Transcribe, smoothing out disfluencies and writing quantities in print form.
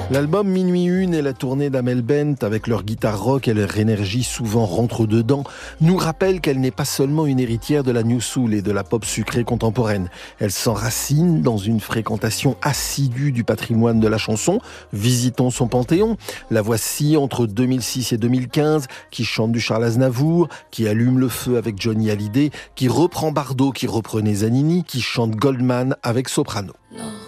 L'album Minuit Une et la tournée d'Amel Bent avec leur guitare rock et leur énergie souvent rentre-dedans nous rappellent qu'elle n'est pas seulement une héritière de la new soul et de la pop sucrée contemporaine. Elle s'enracine dans une fréquentation assidue du patrimoine de la chanson. Visitons son panthéon. La voici entre 2006 et 2015, qui chante du Charles Aznavour, qui allume le feu avec Johnny Hallyday, qui reprend Bardot, qui reprenait Zanini, qui chante Goldman avec Soprano. Non.